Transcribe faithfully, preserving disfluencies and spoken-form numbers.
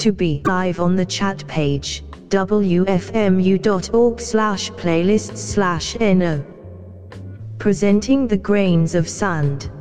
to be live on the chat page, w f m u dot org slash playlists slash no. Presenting the grains of sand.